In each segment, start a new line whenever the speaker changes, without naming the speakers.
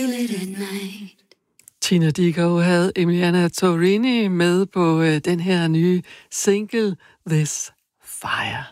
Tina Dickow havde Emiliana Torrini med på den her nye single, This Fire.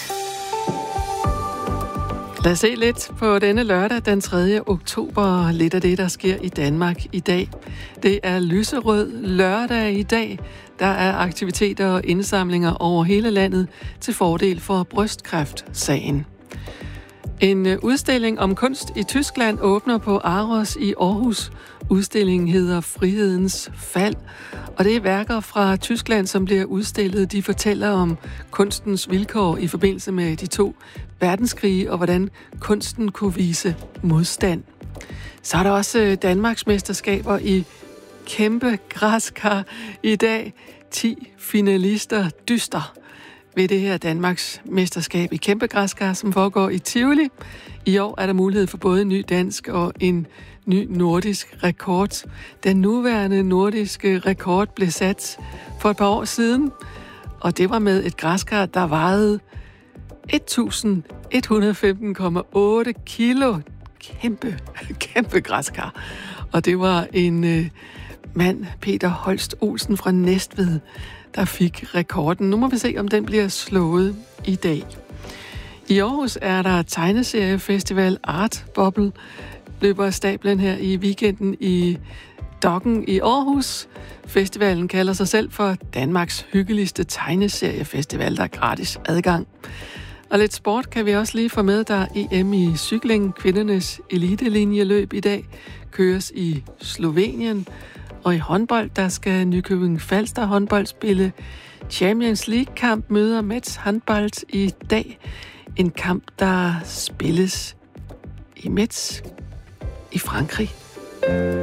Lad os se lidt på denne lørdag, den 3. oktober, lidt af det, der sker i Danmark i dag. Det er lyserød lørdag i dag. Der er aktiviteter og indsamlinger over hele landet til fordel for brystkræftsagen. En udstilling om kunst i Tyskland åbner på Aros i Aarhus. Udstillingen hedder Frihedens Fald, og det er værker fra Tyskland, som bliver udstillet. De fortæller om kunstens vilkår i forbindelse med de 2 verdenskrige, og hvordan kunsten kunne vise modstand. Så er der også Danmarks mesterskaber i kæmpe græskar i dag. 10 finalister dyster ved det her Danmarks mesterskab i kæmpe græskar, som foregår i Tivoli. I år er der mulighed for både en ny dansk og en ny nordisk rekord. Den nuværende nordiske rekord blev sat for et par år siden, og det var med et græskar, der vejede 1115,8 kilo. Kæmpe græskar. Og det var en mand, Peter Holst Olsen fra Næstved, der fik rekorden. Nu må vi se, om den bliver slået i dag. I Aarhus er der tegneseriefestival Art Bubble. Løber af stablen her i weekenden i Dokken i Aarhus. Festivalen kalder sig selv for Danmarks hyggeligste tegneseriefestival. Der er gratis adgang. Og lidt sport kan vi også lige få med. Der er EM i cykling. Kvindernes elitelinjeløb i dag køres i Slovenien. Og i håndbold, der skal Nykøbing Falster håndbold spille Champions League-kamp, møder Metz håndbold i dag. En kamp, der spilles i Metz i Frankrig.